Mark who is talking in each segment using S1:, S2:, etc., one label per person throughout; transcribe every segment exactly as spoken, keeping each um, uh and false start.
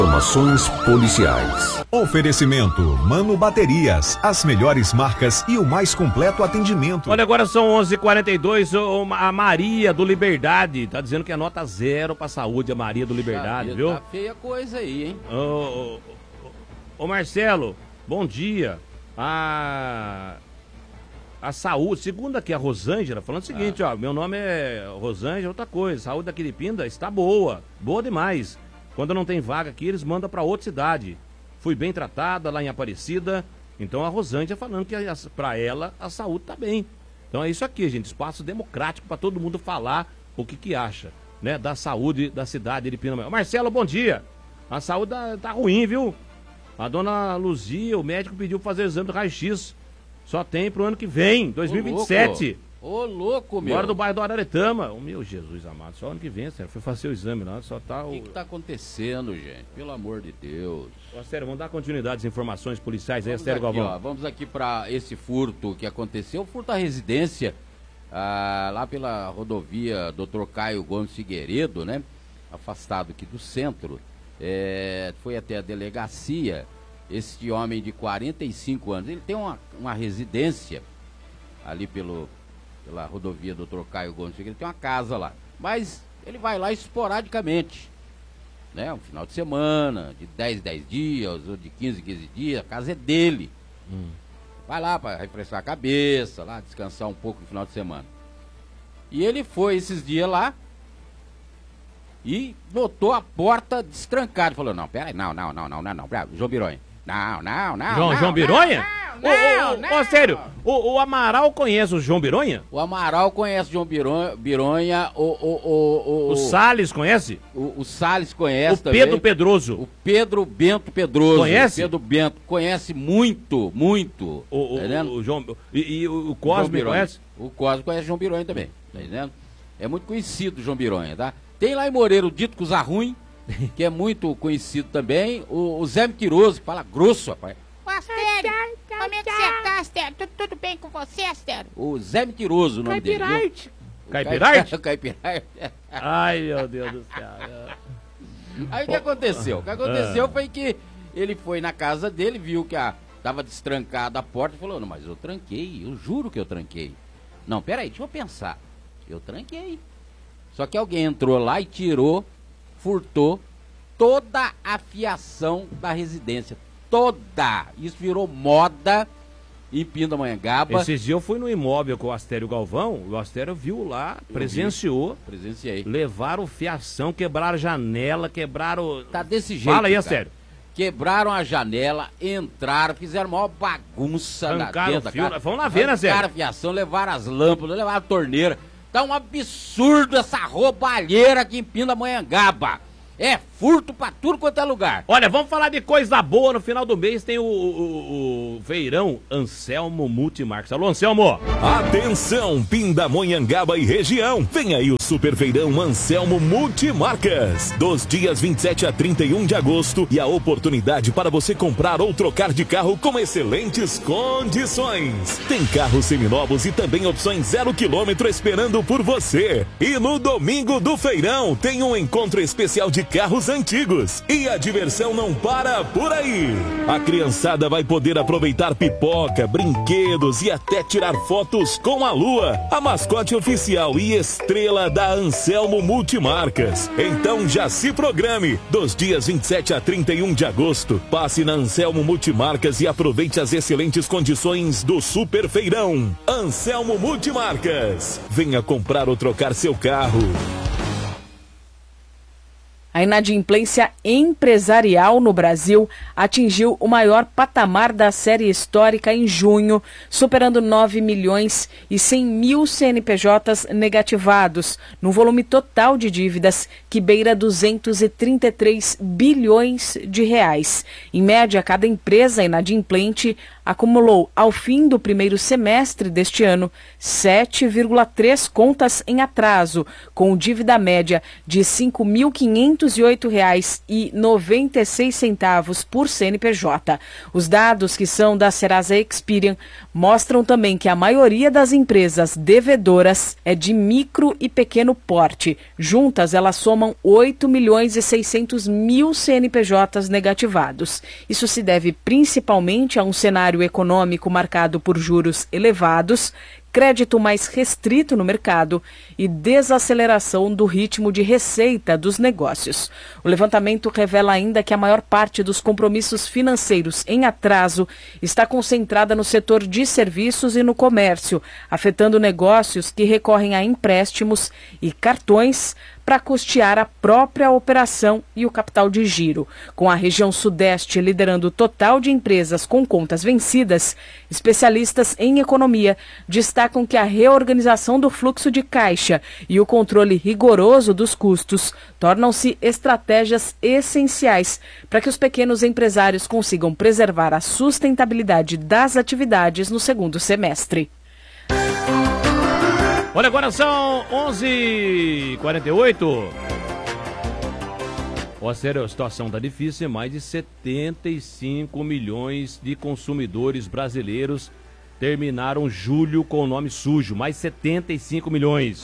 S1: Informações policiais.
S2: Oferecimento Mano Baterias, as melhores marcas e o mais completo atendimento.
S3: Olha, agora são onze e quarenta e dois, a Maria do Liberdade tá dizendo que é nota zero pra saúde, a Maria do Liberdade,
S4: tá,
S3: viu?
S4: Tá feia coisa aí, hein?
S3: Ô, ô, ô, ô Marcelo, bom dia. A... A saúde, segundo aqui a Rosângela, falando o seguinte, ah. ó, meu nome é Rosângela, outra coisa, saúde da Quiripinda está boa, boa demais. Quando não tem vaga aqui, eles mandam para outra cidade. Fui bem tratada lá em Aparecida. Então a Rosângela falando que para ela a saúde tá bem. Então é isso aqui, gente. Espaço democrático para todo mundo falar o que que acha, né? Da saúde da cidade de Pinamel. Marcelo, bom dia. A saúde tá, tá ruim, viu? A dona Luzia, o médico pediu pra fazer o exame do raio-x. Só tem pro ano que vem, dois mil e vinte e sete.
S4: Ô, louco, meu.
S3: Fora do bairro do Araretama. Oh, meu Jesus amado, só ano que vem, sério. Foi fazer o exame lá, só tá...
S4: O que que tá acontecendo, gente? Pelo amor de Deus.
S3: Ó, sério, vamos dar continuidade às informações policiais aí,
S4: Vamos
S3: Sério
S4: aqui,
S3: Galvão.
S4: ó, vamos aqui para esse furto que aconteceu, o furto à residência, ah, lá pela rodovia doutor Caio Gomes Figueiredo, né? Afastado aqui do centro. É, foi até a delegacia. Este homem de quarenta e cinco anos, ele tem uma, uma residência ali pelo... pela rodovia doutor Caio Gomes, ele tem uma casa lá, mas ele vai lá esporadicamente, né, um final de semana, de dez em dez dias, ou de quinze em quinze dias, a casa é dele, hum. vai lá para refrescar a cabeça, lá descansar um pouco no final de semana, e ele foi esses dias lá, e notou a porta destrancada, falou, não, peraí, não, não, não, não, não, não, não, João Bironha, não, não, não,
S3: João,
S4: não,
S3: João Bironha?
S4: Não,
S3: Ô, ô,
S4: não.
S3: ô, sério, o, o Amaral conhece o João Bironha?
S4: O Amaral conhece o João Bironha, Bironha o, o, o, o,
S3: o Salles conhece?
S4: O, o Salles conhece
S3: o
S4: também.
S3: Pedro Pedroso.
S4: O Pedro Bento Pedroso.
S3: Conhece?
S4: Pedro Bento, conhece muito, muito.
S3: O,
S4: tá
S3: o, o João, e, e o Cosme conhece?
S4: O Cosme conhece o João Bironha também, tá entendendo? É muito conhecido o João Bironha, tá? Tem lá em Moreira o Dito Coisa Ruim, que é muito conhecido também, o, o Zé Mentiroso, que fala grosso, rapaz.
S5: Ô, Astério, como é que você tá, Astério? Tudo, tudo bem com você, Astério?
S4: O Zé Mentiroso, o nome
S3: Caipirite.
S4: dele.
S3: Caipirite?
S4: Caipirite?
S3: Ai, meu Deus do céu.
S4: Aí o que aconteceu? O que aconteceu foi que ele foi na casa dele, viu que a, tava destrancada a porta e falou, não, mas eu tranquei, eu juro que eu tranquei. Não, peraí, deixa eu pensar. Eu tranquei. Só que alguém entrou lá e tirou, furtou toda a fiação da residência. Toda! Isso virou moda em Pindamonhangaba.
S3: Esses dias eu fui no imóvel com o Astério Galvão, o Astério viu lá, eu presenciou.
S4: Vi. Presenciei.
S3: Levaram fiação, quebraram janela, quebraram...
S4: Tá desse jeito,
S3: Fala aí,
S4: cara.
S3: Astério.
S4: Quebraram a janela, entraram, fizeram a maior bagunça
S3: Arrancaram
S4: dentro
S3: o fio,
S4: da casa.
S3: vamos lá ver, né, Astério?
S4: Arrancaram a fiação, levaram as lâmpadas, levaram a torneira. Tá um absurdo essa roubalheira aqui em Pindamonhangaba. É furto pra tudo quanto é lugar.
S3: Olha, vamos falar de coisa boa. No final do mês tem o, o, o feirão Anselmo Multimarcas. Alô, Anselmo.
S2: Atenção, Pindamonhangaba e região. Vem aí o super feirão Anselmo Multimarcas. Dos dias vinte e sete a trinta e um de agosto. E a oportunidade para você comprar ou trocar de carro com excelentes condições. Tem carros seminovos e também opções zero quilômetro esperando por você. E no domingo do feirão tem um encontro especial de carros antigos. E a diversão não para por aí. A criançada vai poder aproveitar pipoca, brinquedos e até tirar fotos com a lua. A mascote oficial e estrela da Anselmo Multimarcas. Então já se programe. Dos dias vinte e sete a trinta e um de agosto, passe na Anselmo Multimarcas e aproveite as excelentes condições do super feirão. Anselmo Multimarcas. Venha comprar ou trocar seu carro.
S6: A inadimplência empresarial no Brasil atingiu o maior patamar da série histórica em junho, superando nove milhões e cem mil C N P Js negativados, no volume total de dívidas que beira duzentos e trinta e três bilhões de reais. Em média, cada empresa inadimplente acumulou, ao fim do primeiro semestre deste ano, sete vírgula três contas em atraso, com dívida média de cinco mil quinhentos e oito reais e noventa e seis centavos por C N P J. Os dados, que são da Serasa Experian, mostram também que a maioria das empresas devedoras é de micro e pequeno porte. Juntas, elas somam oito milhões e seiscentos mil C N P Js negativados. Isso se deve principalmente a um cenário econômico marcado por juros elevados, crédito mais restrito no mercado e desaceleração do ritmo de receita dos negócios. O levantamento revela ainda que a maior parte dos compromissos financeiros em atraso está concentrada no setor de serviços e no comércio, afetando negócios que recorrem a empréstimos e cartões para custear a própria operação e o capital de giro. Com a região sudeste liderando o total de empresas com contas vencidas, especialistas em economia destacam que a reorganização do fluxo de caixa e o controle rigoroso dos custos tornam-se estratégias essenciais para que os pequenos empresários consigam preservar a sustentabilidade das atividades no segundo semestre.
S3: Olha, agora são onze e quarenta e oito. Ó, sério, a situação tá difícil. Mais de setenta e cinco milhões de consumidores brasileiros terminaram julho com o nome sujo. Mais setenta e cinco milhões.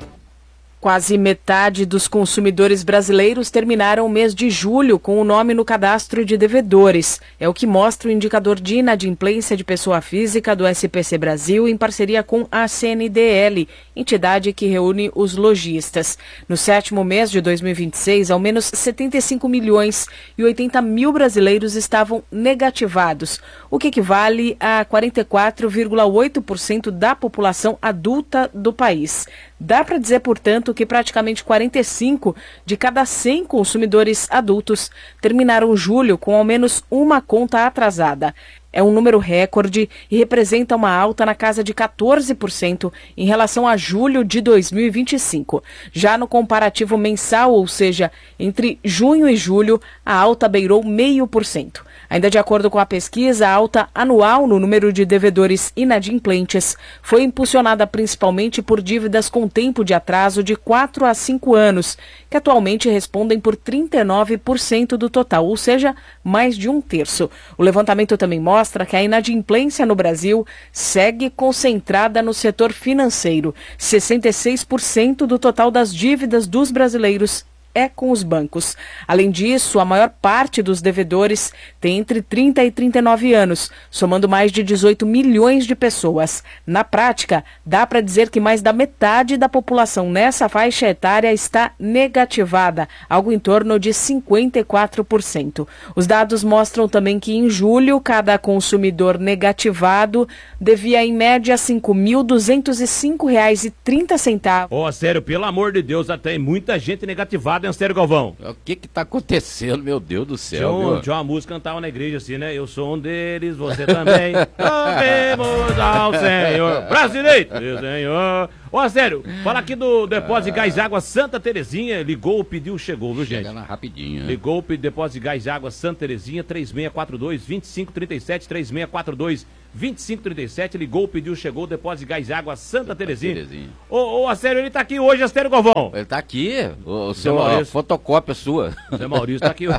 S6: Quase metade dos consumidores brasileiros terminaram o mês de julho com o nome no cadastro de devedores. É o que mostra o indicador de inadimplência de pessoa física do S P C Brasil em parceria com a C N D L, entidade que reúne os lojistas. No sétimo mês de dois mil e vinte e seis, ao menos setenta e cinco milhões e oitenta mil brasileiros estavam negativados, o que equivale a quarenta e quatro vírgula oito por cento da população adulta do país. Dá para dizer, portanto, que praticamente quarenta e cinco de cada cem consumidores adultos terminaram julho com ao menos uma conta atrasada. É um número recorde e representa uma alta na casa de quatorze por cento em relação a julho de dois mil e vinte e cinco. Já no comparativo mensal, ou seja, entre junho e julho, a alta beirou meio por cento. Ainda de acordo com a pesquisa, a alta anual no número de devedores inadimplentes foi impulsionada principalmente por dívidas com tempo de atraso de quatro a cinco anos, que atualmente respondem por trinta e nove por cento do total, ou seja, mais de um terço. O levantamento também mostra que a inadimplência no Brasil segue concentrada no setor financeiro. sessenta e seis por cento do total das dívidas dos brasileiros é com os bancos. Além disso, a maior parte dos devedores tem entre trinta e trinta e nove anos, somando mais de dezoito milhões de pessoas. Na prática, dá para dizer que mais da metade da população nessa faixa etária está negativada, algo em torno de cinquenta e quatro por cento. Os dados mostram também que em julho, cada consumidor negativado devia em média cinco mil duzentos e cinco reais e trinta centavos.
S3: Ó, sério, pelo amor de Deus, até muita gente negativada. Sério, Galvão.
S4: O que que tá acontecendo, meu Deus do céu,
S3: tinha, um,
S4: meu?
S3: tinha uma música cantava na igreja assim, né? Eu sou um deles, você também. Louvemos ao Senhor. Brasileiro, meu Senhor. Ó, sério, fala aqui do depósito de gás e água Santa Terezinha. Ligou, pediu, chegou, viu, gente?
S4: Chega lá rapidinho, né?
S3: Ligou, pediu depósito de gás e água Santa Terezinha, três seis quatro dois, dois cinco três sete, três seis quatro dois, dois cinco três sete. Ligou, pediu, chegou, depósito de gás e água Santa, Santa Terezinha. Terezinha. Ô, ô, Assério, ele tá aqui hoje, Assério Galvão.
S4: Ele tá aqui, o, o seu a fotocópia sua.
S3: O Zé Maurício tá aqui.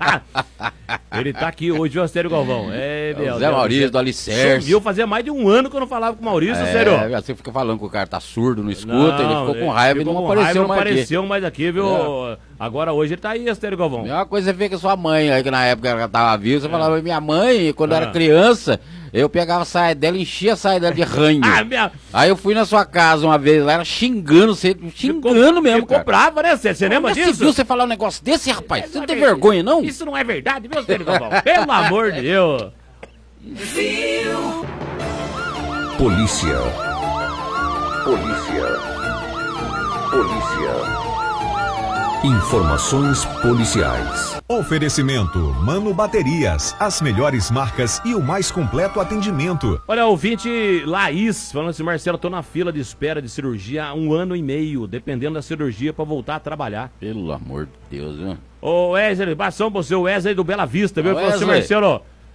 S3: Ele tá aqui hoje, viu, Assério Galvão? É, meu
S4: o Zé Maurício do Alicerce.
S3: Sumiu, fazia mais de um ano que eu não falava com o Maurício, é, Assério.
S4: Você fica falando que o cara tá surdo, não escuta, não, ele ficou com raiva e não
S3: com
S4: apareceu
S3: raiva,
S4: mais
S3: não apareceu
S4: aqui.
S3: mais aqui, viu? É. Agora hoje ele tá aí, Assério Galvão.
S4: A mesma coisa é ver que sua mãe, aí que na época ela tava viva, você é. falava, minha mãe, quando ah. eu era criança, eu pegava a saia dela, enchia a saia dela de ranho. ah, minha... Aí eu fui na sua casa uma vez, lá era xingando, você, xingando ficou, mesmo, ficou cara.
S3: brava, né? Você lembra disso?
S4: Você viu você falar um negócio desse, rapaz? Você não tem vergonha, não?
S3: Isso não é verdade, meu Assério Galvão. Pelo amor de Deus.
S1: Polícia. Polícia. Polícia. Informações policiais.
S7: Oferecimento Mano Baterias, as melhores marcas e o mais completo atendimento.
S3: Olha, ouvinte Laís, falando assim, Marcelo, tô na fila de espera de cirurgia há um ano e meio, dependendo da cirurgia pra voltar a trabalhar.
S4: Pelo amor de Deus, viu?
S3: Ô Wesley, abração pra você, o Wesley do Bela Vista, viu? Falou assim, Marcelo,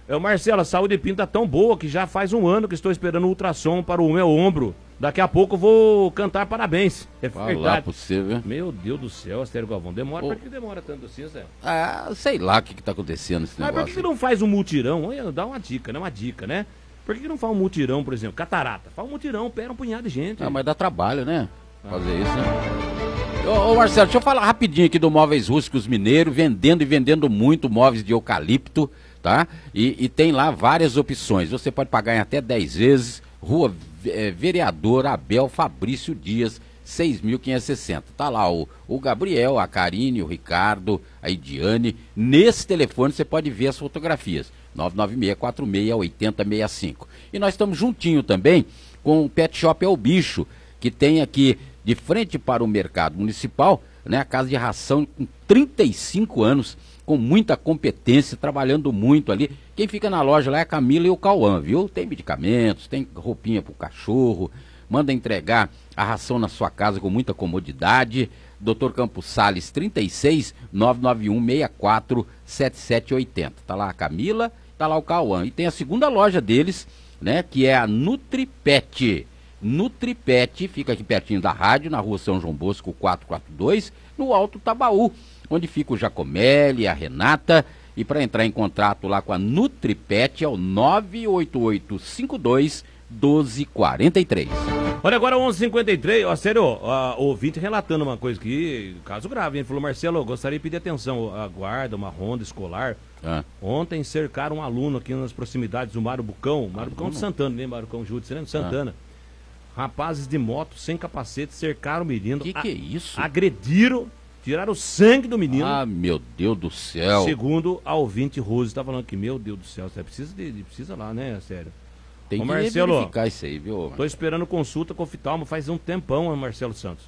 S3: É, o Marcelo, a saúde de Pinto tá tão boa que já faz um ano que estou esperando o ultrassom para o meu ombro. Daqui a pouco eu vou cantar parabéns. É
S4: Fala
S3: verdade.
S4: lá pra você, viu?
S3: Meu Deus do céu, Astério Galvão. Demora,
S4: Ô.
S3: por que demora tanto assim, Zé?
S4: Ah, sei lá o que, que tá acontecendo esse
S3: Mas por
S4: negócio.
S3: que, que não faz um mutirão? Olha, dá uma dica, né? Uma dica, né? Por que, que não faz um mutirão, por exemplo? Catarata. Faz um mutirão, pega um punhado de gente.
S4: Ah, mas dá trabalho, né? Fazer isso, né? Ô, ô, Marcelo, deixa eu falar rapidinho aqui do Móveis Rústicos Mineiro, vendendo e vendendo muito móveis de eucalipto, tá? E, e tem lá várias opções. Você pode pagar em até dez vezes. Rua é, Vereador Abel Fabrício Dias, seis mil quinhentos e sessenta. Tá lá o, o Gabriel, a Karine, o Ricardo, a Idiane. Nesse telefone você pode ver as fotografias. nove nove seis quatro seis oito zero seis cinco. E nós estamos juntinho também com o Pet Shop É o Bicho, que tem aqui de frente para o mercado municipal, né, a casa de ração com trinta e cinco anos, com muita competência, trabalhando muito ali. Quem fica na loja lá é a Camila e o Cauã, viu? Tem medicamentos, tem roupinha pro cachorro, manda entregar a ração na sua casa com muita comodidade. doutor Campos Sales, trinta e seis, nove nove um seis quatro sete sete oito zero. Tá lá a Camila, tá lá o Cauã. E tem a segunda loja deles, né, que é a NutriPet. NutriPet, fica aqui pertinho da rádio, na rua São João Bosco quatrocentos e quarenta e dois, no Alto Tabaú, onde fica o Jacomelli, a Renata. E para entrar em contato lá com a NutriPet é o nove oito oito cinco dois um dois quatro três.
S3: Olha, agora onze e cinquenta e três, ó, sério, ó, o ouvinte relatando uma coisa aqui, caso grave, hein? Ele falou, Marcelo, eu gostaria de pedir atenção, a guarda, uma ronda escolar.
S4: Ah.
S3: Ontem cercaram um aluno aqui nas proximidades do Mário Bucão, Mário Bucão de Santana, né? Mário Bucão Júlio, você lembra? Santana. Ah. Rapazes de moto, sem capacete, cercaram o menino.
S4: Que que é isso?
S3: Agrediram, tiraram o sangue do menino.
S4: Ah, meu Deus do céu.
S3: Segundo a ouvinte Rose, tá falando que, meu Deus do céu, você precisa, de, precisa lá, né, sério.
S4: Tem
S3: Ô,
S4: que
S3: Marcelo,
S4: verificar isso aí, viu?
S3: Tô esperando consulta com o oftalmo faz um tempão, Marcelo Santos.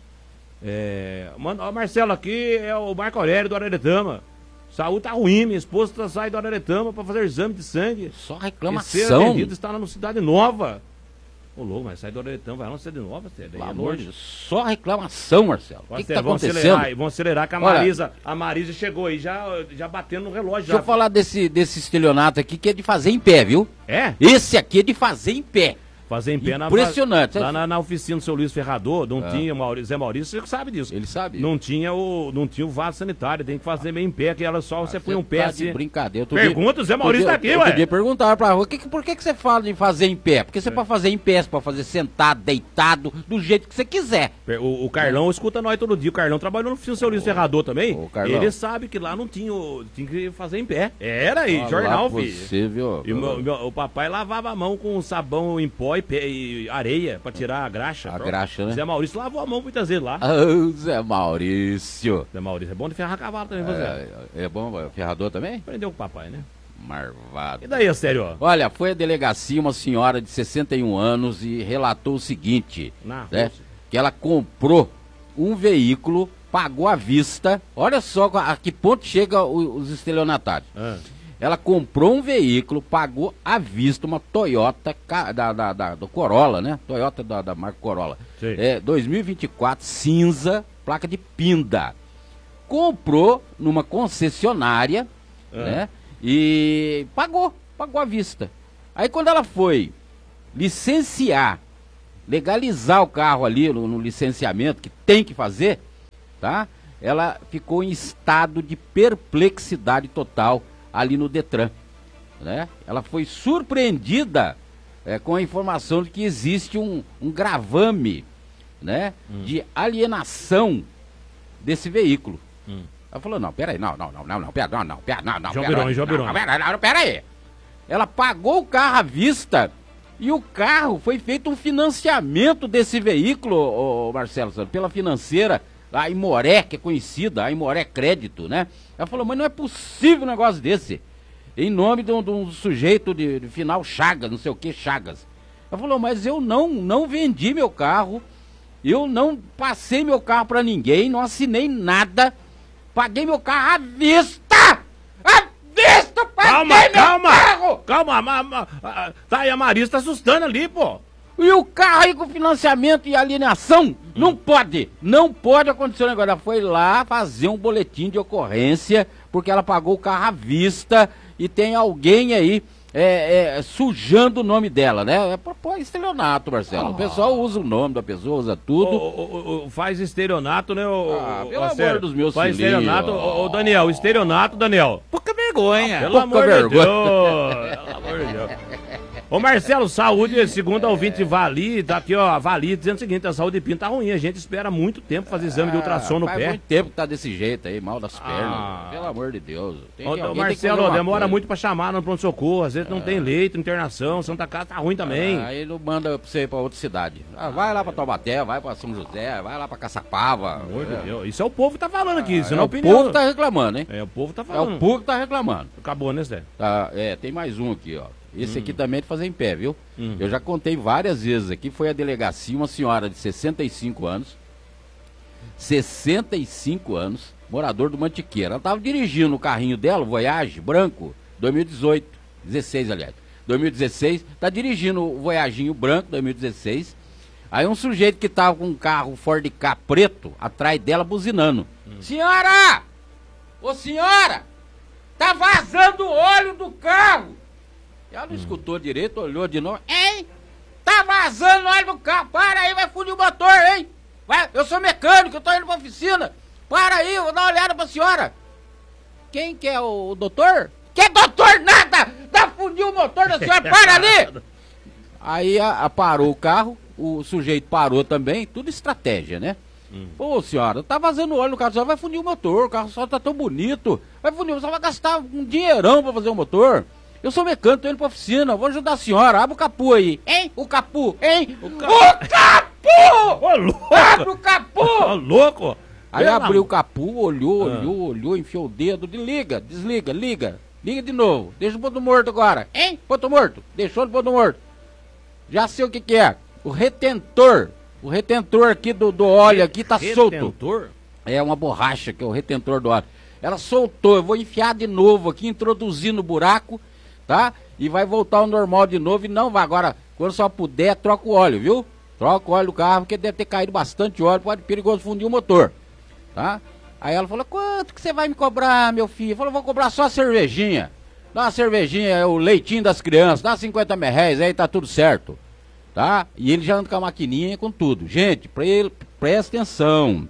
S3: É, mano, ó, Marcelo, aqui é o Marco Aurélio do Araretama. Saúde tá ruim, minha esposa tá saindo do Araretama pra fazer exame de sangue.
S4: Só
S3: E ser
S4: reclamação.
S3: atendido está lá no Cidade Nova. Ô, louco, mas sai do Araretama, vai lá no Cidade Nova, sério.
S4: Pelo
S3: É
S4: amor
S3: longe.
S4: de Deus, só reclamação, Marcelo. O que, que tá
S3: Vão
S4: acontecendo?
S3: acelerar, vão acelerar que a
S4: Olha,
S3: Marisa, a Marisa chegou aí já, já batendo no relógio.
S4: Deixa
S3: Já.
S4: eu falar desse, desse estelionato aqui que é de fazer em pé, viu?
S3: É?
S4: Esse aqui é de fazer em pé.
S3: Fazer em pé na,
S4: Impressionante.
S3: lá na, na oficina do seu Luiz Ferrador, não
S4: É.
S3: tinha, Maurício, Zé Maurício, você sabe disso.
S4: Ele sabe.
S3: Não tinha o, não tinha o vaso sanitário, tem que fazer meio em pé, que ela só você põe um pé
S4: tá
S3: assim.
S4: de brincadeira. Outro
S3: Pergunta,
S4: dia-
S3: o Zé Maurício
S4: outro
S3: tá
S4: dia-
S3: aqui,
S4: outro
S3: ué.
S4: dia perguntaram pra rua, que, que- por que, que você fala de fazer em pé? Porque você pode fazer em pé, você pode fazer sentado, deitado, do jeito que você quiser.
S3: O, o Carlão escuta nós todo dia. O Carlão trabalhou no oficina do seu Luiz Ferrador também.
S4: ô, Carlão.
S3: Ele sabe que lá não tinha, o- tinha que fazer em pé. Era aí,
S4: Olha
S3: jornal,
S4: lá
S3: filho.
S4: você, viu?
S3: E meu- meu- o papai lavava a mão com sabão em pó e, pé- e areia pra tirar a graxa.
S4: A
S3: Pronto.
S4: graxa, né?
S3: Zé Maurício lavou a mão muitas vezes lá.
S4: Ah, Zé Maurício.
S3: Zé Maurício é bom de ferrar cavalo também, você.
S4: É, é bom, é ferrador também?
S3: Aprendeu com o papai, né?
S4: Marvado.
S3: E daí, sério, ó?
S4: Olha, foi a delegacia uma senhora de sessenta e um anos e relatou o seguinte,
S3: Na
S4: né,
S3: Rússia.
S4: que ela comprou um veículo, pagou à vista, olha só a que ponto chega o- os estelionatários.
S3: Ah.
S4: Ela comprou um veículo, pagou à vista uma Toyota ca- da, da, da- do Corolla, né? Toyota da, da marca Corolla.
S3: Sei.
S4: É, dois mil e vinte e quatro, cinza, placa de Pinda. Comprou numa concessionária,
S3: Ah.
S4: né? E pagou, pagou à vista. Aí quando ela foi licenciar, legalizar o carro ali no, no licenciamento, que tem que fazer, tá? Ela ficou em estado de perplexidade total ali no Detran, né? Ela foi surpreendida é, com a informação de que existe um, um gravame, né?
S3: Hum.
S4: De alienação desse veículo.
S3: Hum.
S4: Ela falou, não, peraí, não, não, não, não, não, pera, não, não, pera, não, não,
S3: João
S4: pera,
S3: Birões, João
S4: não,
S3: Birões.
S4: pera, não, pera aí. Ela pagou o carro à vista e o carro foi feito um financiamento desse veículo, ô, Marcelo Santos, pela financeira, a Imoré, que é conhecida, a Imoré Crédito, né? Ela falou, mas não é possível um negócio desse. Em nome de um, de um sujeito de, de final Chagas, não sei o que, Chagas. Ela falou, mas eu não, não vendi meu carro, eu não passei meu carro pra ninguém, não assinei nada, paguei meu carro à vista! À vista, paguei
S3: Calma,
S4: meu
S3: calma!
S4: carro!
S3: Calma, a, a, a, tá aí, a Marisa tá assustando ali, pô.
S4: E o carro aí com financiamento e alienação, hum. não pode, não pode acontecer um negócio. Ela foi lá fazer um boletim de ocorrência, porque ela pagou o carro à vista e tem alguém aí é, é, sujando o nome dela, né? É propor estelionato, Marcelo. Oh. O pessoal usa o nome da pessoa, usa tudo.
S3: O, o, o, faz estelionato, né? O,
S4: ah,
S3: o,
S4: pelo
S3: amor sério,
S4: dos meus
S3: faz
S4: filhinhos.
S3: Estelionato, o, o Daniel, estelionato, Daniel.
S4: Pouca vergonha.
S3: Pelo
S4: Pouca
S3: amor
S4: vergonha.
S3: de Deus. Pelo amor de Deus. Ô Marcelo, saúde, segundo a ouvinte Vali, tá aqui ó, a Vali dizendo o seguinte, a saúde de Pinda tá ruim, a gente espera muito tempo fazer exame ah, de ultrassom no
S4: faz
S3: pé.
S4: Faz muito tempo que tá desse jeito aí, mal das pernas,
S3: ah.
S4: pelo amor de Deus. Tem
S3: Ô,
S4: que,
S3: ô Marcelo,
S4: tem
S3: demora
S4: coisa.
S3: muito pra chamar no pronto-socorro, às vezes não ah. tem leito, internação, Santa Casa tá ruim também.
S4: Ah, aí não manda pra você ir pra outra cidade. Ah, vai lá pra Taubaté, vai pra São José, vai lá pra Caçapava.
S3: Pelo amor de Deus, isso é o povo que tá falando aqui, isso
S4: ah,
S3: não é
S4: é
S3: opinião.
S4: O povo tá reclamando, hein?
S3: É, o povo tá falando.
S4: É o povo que tá reclamando.
S3: Acabou, né, Zé?
S4: Tá, é, tem mais um aqui, ó. Esse
S3: hum.
S4: aqui também é de fazer em pé, viu?
S3: Hum.
S4: Eu já contei várias vezes aqui, foi a delegacia, uma senhora de sessenta e cinco anos, sessenta e cinco anos, morador do Mantiqueira. Ela estava dirigindo o carrinho dela, o Voyage, branco, dois mil e dezoito, dezesseis aliás, dois mil e dezesseis, tá dirigindo o Voyaginho branco, dois mil e dezesseis, aí um sujeito que tava com um carro Ford Ka preto, atrás dela, buzinando. Hum. Senhora! Ô senhora! Tá vazando o óleo do carro! Ela não hum. escutou direito, olhou de novo. Hein? Tá vazando óleo do carro. Para aí, vai fundir o motor, hein? Vai, eu sou mecânico, eu tô indo pra oficina. Para aí, eu vou dar uma olhada pra senhora. Quem que é o, o doutor? Que doutor nada! Tá fundindo o motor da senhora, para ali! Aí a, a parou o carro, o sujeito parou também, tudo estratégia, né? Hum. Pô, senhora, tá vazando óleo no carro, só vai fundir o motor, o carro só tá tão bonito. Vai fundir, só vai gastar um dinheirão pra fazer o motor. Eu sou mecânico, tô indo pra oficina, vou ajudar a senhora, abre o capu aí. Hein? O capu, hein? O, ca... o capu!
S3: Ô, louco!
S4: Abre o capu!
S3: Ô, louco!
S4: Aí Pela... abriu o capu, olhou, ah. olhou, olhou, enfiou o dedo, desliga, desliga, liga, liga de novo, deixa o ponto morto agora. Hein? Ponto morto, deixou o ponto morto. Já sei o que que é, o retentor, o retentor aqui do, do óleo aqui tá
S3: retentor?
S4: solto. Retentor? É uma borracha que é o retentor do óleo. Ela soltou, eu vou enfiar de novo aqui, introduzir no buraco, tá? E vai voltar ao normal de novo e não vai. Agora, quando só puder, troca o óleo, viu? Troca o óleo do carro, porque deve ter caído bastante óleo, pode perigoso fundir o motor, tá? Aí ela falou, quanto que você vai me cobrar, meu filho? Falou, vou cobrar só a cervejinha. Dá uma cervejinha, o leitinho das crianças, dá cinquenta merréis, aí tá tudo certo, tá? E ele já anda com a maquininha com tudo. Gente, pra ele, presta atenção.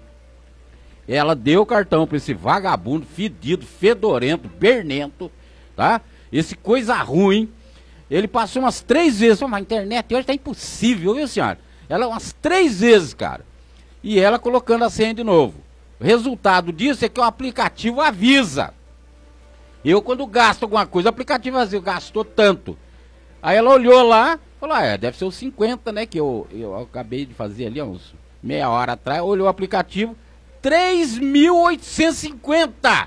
S4: Ela deu o cartão pra esse vagabundo, fedido, fedorento, bernento, tá? Esse coisa ruim, ele passou umas três vezes, mas a internet hoje tá impossível, viu senhora? Ela umas três vezes, cara, e ela colocando a senha de novo. O resultado disso é que o aplicativo avisa. Eu quando gasto alguma coisa, o aplicativo avisa, gastou tanto. Aí ela olhou lá, falou, ah, é, deve ser os cinquenta, né, que eu, eu acabei de fazer ali, uns meia hora atrás, olhou o aplicativo, três mil oitocentos e cinquenta!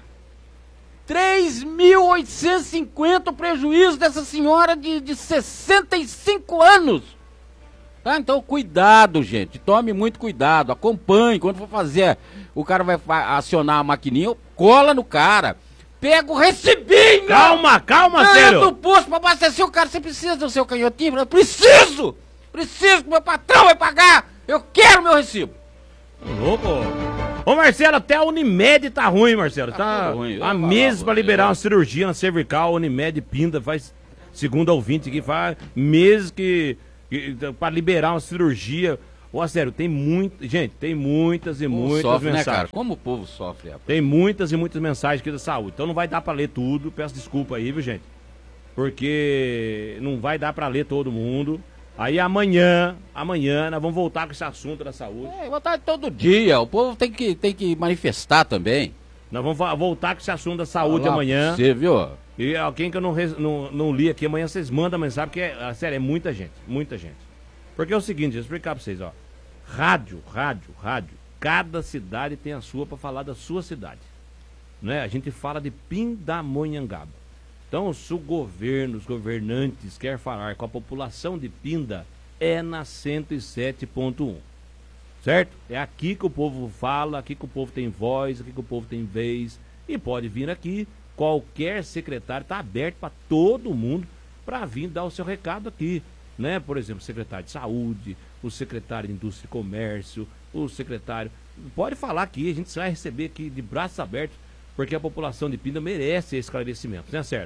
S4: três mil oitocentos e cinquenta o prejuízo dessa senhora de, de sessenta e cinco anos. Tá? Então cuidado, gente, tome muito cuidado, acompanhe, quando for fazer, o cara vai acionar a maquininha, cola no cara, pega o recibinho.
S3: Calma, calma, sério.
S4: do posto pra abastecer o cara, você precisa do seu canhotinho? Eu preciso, preciso, meu patrão vai pagar, eu quero meu recibo.
S3: Louco. Ô Marcelo, até a Unimed tá ruim, Marcelo. Tá, tá ruim. Há meses pra liberar uma cirurgia na cervical. A Unimed Pinda faz, segundo a ouvinte aqui, faz meses que, que pra liberar uma cirurgia. Ô, sério, tem muito. Gente, tem muitas e muitas
S4: sofre,
S3: mensagens.
S4: Né, cara? Como o povo sofre, rapaz.
S3: Tem muitas e muitas mensagens aqui da saúde. Então não vai dar pra ler tudo. Peço desculpa aí, viu, gente? Porque não vai dar pra ler todo mundo. Aí amanhã, amanhã, nós vamos voltar com esse assunto da saúde.
S4: É, voltar todo dia, o povo tem que, tem que manifestar também.
S3: Nós vamos voltar com esse assunto da saúde
S4: Olá,
S3: amanhã.
S4: Você viu?
S3: E alguém que eu não, não, não li aqui, amanhã vocês mandam mensagem, porque, é, sério, é muita gente, muita gente. Porque é o seguinte, deixa eu explicar pra vocês, ó. Rádio, rádio, rádio, cada cidade tem a sua pra falar da sua cidade. Né? A gente fala de Pindamonhangaba. Então, se o governo, os governantes querem falar com a população de Pinda, é na cento e sete ponto um, certo? É aqui que o povo fala, aqui que o povo tem voz, aqui que o povo tem vez, e pode vir aqui, qualquer secretário, está aberto para todo mundo, para vir dar o seu recado aqui, né? Por exemplo, o secretário de saúde, o secretário de indústria e comércio, o secretário, pode falar aqui, a gente vai receber aqui de braços abertos, porque a população de Pinda merece esse esclarecimento, né, certo?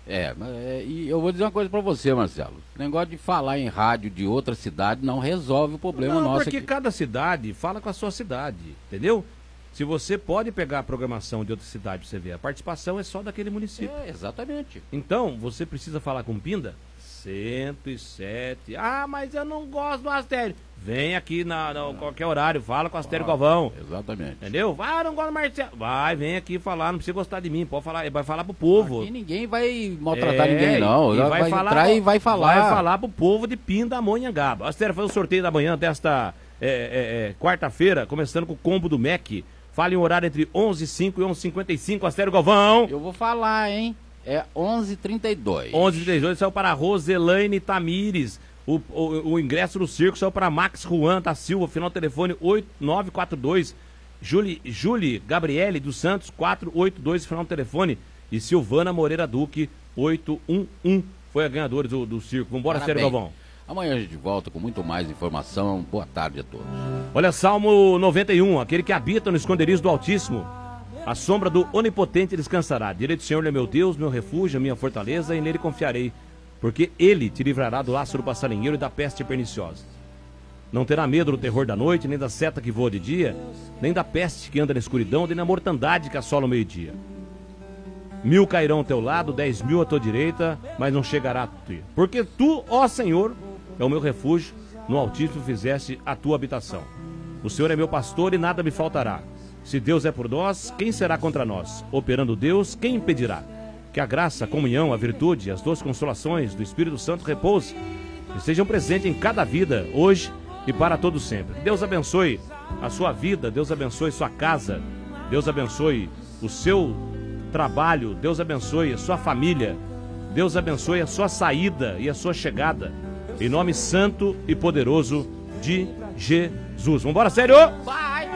S4: É, é, e eu vou dizer uma coisa pra você, Marcelo. O negócio de falar em rádio de outra cidade não resolve o problema
S3: não,
S4: nosso
S3: porque
S4: aqui.
S3: cada cidade fala com a sua cidade, entendeu? Se você pode pegar a programação de outra cidade pra você ver, a participação é só daquele município.
S4: É, exatamente.
S3: Então, você precisa falar com Pinda? cento e sete. Ah, mas eu não gosto do Astério. Vem aqui na, na qualquer horário, fala com o Astério
S4: Ah,
S3: Galvão.
S4: Exatamente.
S3: Entendeu? Vai, eu não gosto do Marcelo. Vai, vem aqui falar, não precisa gostar de mim, pode falar, vai falar pro povo.
S4: Aqui ninguém vai maltratar
S3: É,
S4: ninguém, não.
S3: E
S4: vai,
S3: vai,
S4: vai
S3: falar,
S4: entrar e vai falar.
S3: Vai falar pro povo de Pindamonhangaba. Astério, foi o sorteio da manhã desta é, é, é, quarta-feira, começando com o combo do M E C. Fale em horário entre onze e cinco e onze e cinquenta e cinco, Astério Galvão.
S4: Eu vou falar, hein? É onze e trinta e dois.
S3: onze e trinta e dois saiu para Roselaine Tamires. O, o, o ingresso do circo saiu para Max Juan da Silva, final telefone oito nove quatro dois. Julie, Julie Gabriele dos Santos, quatro oito dois, final telefone. E Silvana Moreira Duque, oito um um. Foi a ganhadora do, do circo. Vambora, Sérgio Galvão.
S4: Amanhã a gente volta com muito mais informação. Boa tarde a todos.
S3: Olha, Salmo noventa e um. Aquele que habita no esconderijo do Altíssimo, a sombra do Onipotente descansará. Direito do Senhor é meu Deus, meu refúgio, minha fortaleza, e nele confiarei. Porque ele te livrará do laço do passarinheiro e da peste perniciosa. Não terá medo do terror da noite, nem da seta que voa de dia, nem da peste que anda na escuridão, nem da mortandade que assola o meio-dia. Mil cairão ao teu lado, dez mil à tua direita, mas não chegará a ti. Porque tu, ó Senhor, é o meu refúgio, no Altíssimo fizeste a tua habitação. O Senhor é meu pastor e nada me faltará. Se Deus é por nós, quem será contra nós? Operando Deus, quem impedirá? Que a graça, a comunhão, a virtude, as doces consolações do Espírito Santo repouse e estejam presentes em cada vida, hoje e para todo sempre. Que Deus abençoe a sua vida, Deus abençoe sua casa, Deus abençoe o seu trabalho, Deus abençoe a sua família, Deus abençoe a sua saída e a sua chegada, em nome santo e poderoso de Jesus. Vambora, sério? Vai!